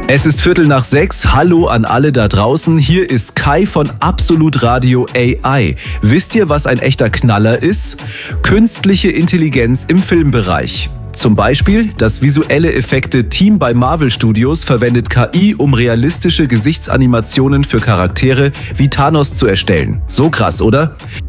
Es ist 5:45. Hallo an alle da draußen. Hier ist Kai von Absolut Radio AI. Wisst ihr, was ein echter Knaller ist? Künstliche Intelligenz im Filmbereich. Zum Beispiel das visuelle Effekte-Team bei Marvel Studios verwendet KI, um realistische Gesichtsanimationen für Charaktere wie Thanos zu erstellen. So krass, oder?